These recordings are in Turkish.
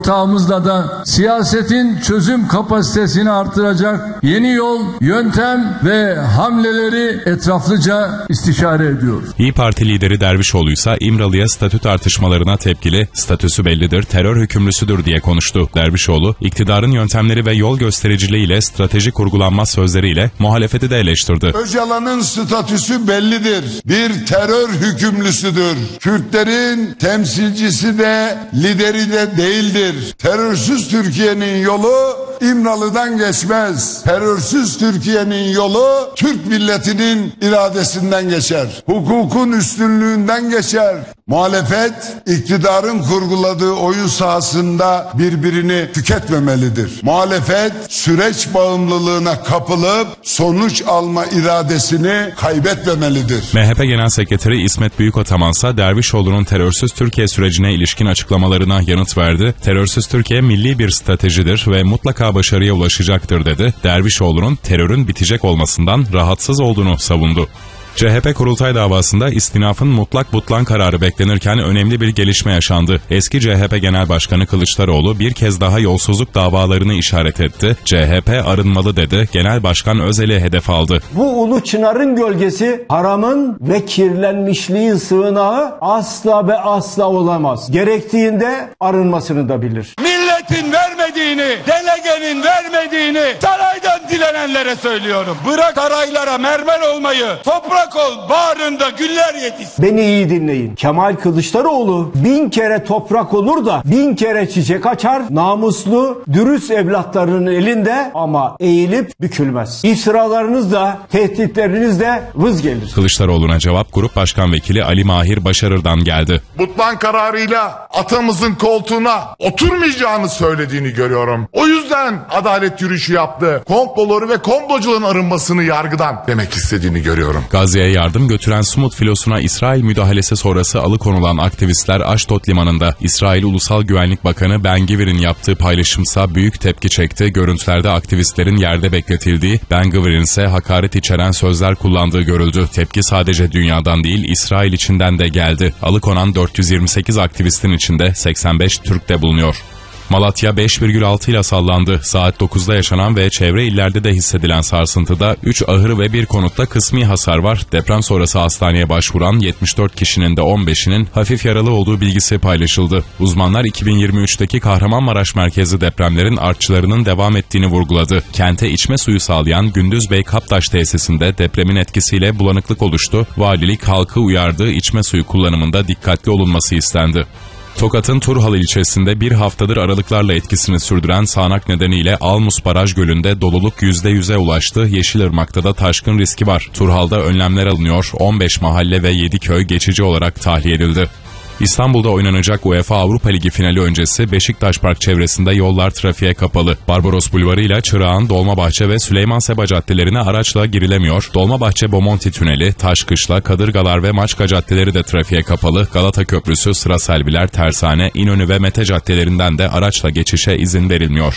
Ortağımızla da siyasetin çözüm kapasitesini artıracak yeni yol, yöntem ve hamleleri etraflıca istişare ediyoruz. İYİ Parti lideri Dervişoğlu ise İmralı'ya statü tartışmalarına tepkili, statüsü bellidir, terör hükümlüsüdür diye konuştu. Dervişoğlu, iktidarın yöntemleri ve yol göstericiliğiyle strateji kurgulanmaz sözleriyle muhalefeti de eleştirdi. Öcalan'ın statüsü bellidir. Bir terör hükümlüsüdür. Kürtlerin temsilcisi de lideri de değildir. Terörsüz Türkiye'nin yolu İmralı'dan geçmez. Terörsüz Türkiye'nin yolu Türk milletinin iradesinden geçer. Hukukun üstünlüğünden geçer. Muhalefet iktidarın kurguladığı oyun sahasında birbirini tüketmemelidir. Muhalefet süreç bağımlılığına kapılıp sonuç alma iradesini kaybetmemelidir. MHP Genel Sekreteri İsmet Büyükataman ise Dervişoğlu'nun terörsüz Türkiye sürecine ilişkin açıklamalarına yanıt verdi. Terörsüz Türkiye milli bir stratejidir ve mutlaka başarıya ulaşacaktır dedi. Dervişoğlu'nun terörün bitecek olmasından rahatsız olduğunu savundu. CHP kurultay davasında istinafın mutlak butlan kararı beklenirken önemli bir gelişme yaşandı. Eski CHP Genel Başkanı Kılıçdaroğlu bir kez daha yolsuzluk davalarını işaret etti. CHP arınmalı dedi. Genel Başkan Özel'i hedef aldı. Bu ulu çınarın gölgesi haramın ve kirlenmişliğin sığınağı asla ve asla olamaz. Gerektiğinde arınmasını da bilir. Milletin vermediğini, delegenin vermediğini saraydan dilenenlere söylüyorum. Bırak saraylara mermer olmayı, toprak ol, bağrında güller yetişsin. Beni iyi dinleyin. Kemal Kılıçdaroğlu 1000 kere toprak olur da 1000 kere çiçek açar. Namuslu, dürüst evlatlarının elinde ama eğilip bükülmez. İftiralarınız da, tehditleriniz de vız gelir. Kılıçdaroğlu'na cevap Grup Başkan Vekili Ali Mahir Başarır'dan geldi. Butlan kararıyla atamızın koltuğuna oturmayacağını söylediğini görüyorum. O yüzden adalet yürüyüşü yaptı. Komploları ve komplocuların arınmasını yargıdan demek istediğini görüyorum. Gazze'ye yardım götüren Sumut filosuna İsrail müdahalesi sonrası alıkonulan aktivistler Aşdod limanında. İsrail Ulusal Güvenlik Bakanı Ben Gvir'in yaptığı paylaşımsa büyük tepki çekti. Görüntülerde aktivistlerin yerde bekletildiği, Ben Gvir'in ise hakaret içeren sözler kullandığı görüldü. Tepki sadece dünyadan değil İsrail içinden de geldi. Alıkonan 428 aktivistin içinde 85 Türk de bulunuyor. Malatya 5,6 ile sallandı. Saat 9'da yaşanan ve çevre illerde de hissedilen sarsıntıda 3 ahır ve bir konutta kısmi hasar var. Deprem sonrası hastaneye başvuran 74 kişinin de 15'inin hafif yaralı olduğu bilgisi paylaşıldı. Uzmanlar 2023'teki Kahramanmaraş merkezli depremlerin artçılarının devam ettiğini vurguladı. Kente içme suyu sağlayan Gündüzbey Kaptaş tesisinde depremin etkisiyle bulanıklık oluştu. Valilik halkı uyardı, içme suyu kullanımında dikkatli olunması istendi. Tokat'ın Turhal ilçesinde bir haftadır aralıklarla etkisini sürdüren sağanak nedeniyle Almus Baraj Gölü'nde doluluk %100'e ulaştı. Yeşilırmak'ta da taşkın riski var. Turhal'da önlemler alınıyor. 15 mahalle ve 7 köy geçici olarak tahliye edildi. İstanbul'da oynanacak UEFA Avrupa Ligi finali öncesi Beşiktaş Park çevresinde yollar trafiğe kapalı. Barbaros Bulvarı ile Çırağan, Dolmabahçe ve Süleyman Seba caddelerine araçla girilemiyor. Dolmabahçe Bomonti Tüneli, Taşkışla, Kadırgalar ve Maçka caddeleri de trafiğe kapalı. Galata Köprüsü, Sıra Selviler, Tersane, İnönü ve Mete caddelerinden de araçla geçişe izin verilmiyor.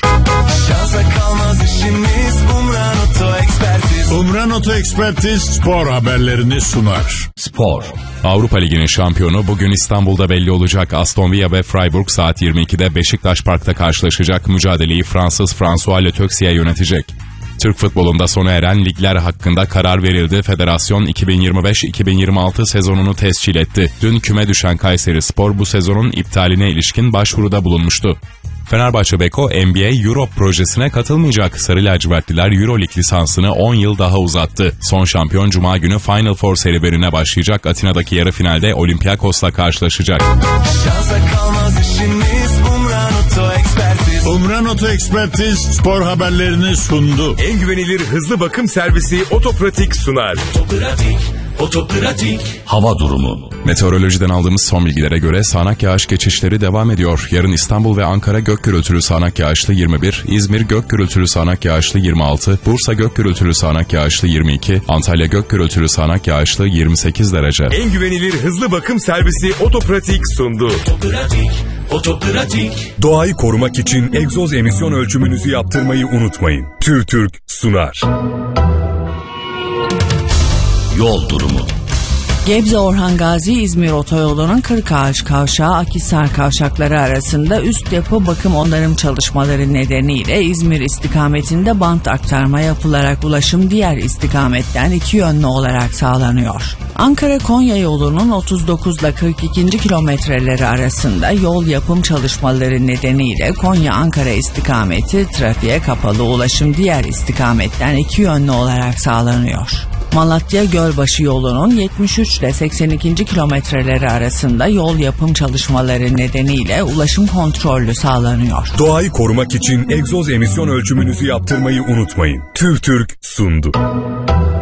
Umran Oto Ekspertiz spor haberlerini sunar. Spor. Avrupa Ligi'nin şampiyonu bugün İstanbul'da belli olacak. Aston Villa ve Freiburg saat 22'de Beşiktaş Park'ta karşılaşacak. Mücadeleyi Fransız François Letexier yönetecek. Türk futbolunda sona eren ligler hakkında karar verildi. Federasyon 2025-2026 sezonunu tescil etti. Dün küme düşen Kayserispor bu sezonun iptaline ilişkin başvuruda bulunmuştu. Fenerbahçe Beko NBA Europe projesine katılmayacak. Sarı lacivertliler Euroleague lisansını 10 yıl daha uzattı. Son şampiyon Cuma günü Final Four serüvenine başlayacak. Atina'daki yarı finalde Olympiakos'la karşılaşacak. Umran Oto Ekspertiz spor haberlerini sundu. En güvenilir hızlı bakım servisi Otopratik sunar. Otopratik. Hava durumu. Meteorolojiden aldığımız son bilgilere göre sağanak yağış geçişleri devam ediyor. Yarın İstanbul ve Ankara gök gürültülü sağanak yağışlı 21, İzmir gök gürültülü sağanak yağışlı 26, Bursa gök gürültülü sağanak yağışlı 22, Antalya gök gürültülü sağanak yağışlı 28 derece. En güvenilir hızlı bakım servisi Otopratik sundu. Otopratik. Doğayı korumak için egzoz emisyon ölçümünüzü yaptırmayı unutmayın. TÜRTÜRK sunar. Yol durumu. Gebze Orhan Gazi İzmir Otoyolu'nun Kırkağaç Kavşağı Akhisar kavşakları arasında üst yapı bakım onarım çalışmaları nedeniyle İzmir istikametinde bant aktarma yapılarak ulaşım diğer istikametten iki yönlü olarak sağlanıyor. Ankara-Konya yolunun 39 ile 42. kilometreleri arasında yol yapım çalışmaları nedeniyle Konya-Ankara istikameti trafiğe kapalı, ulaşım diğer istikametten iki yönlü olarak sağlanıyor. Malatya-Gölbaşı yolunun 73 ile 82. kilometreleri arasında yol yapım çalışmaları nedeniyle ulaşım kontrollü sağlanıyor. Doğayı korumak için egzoz emisyon ölçümünüzü yaptırmayı unutmayın. TÜVTÜRK sundu.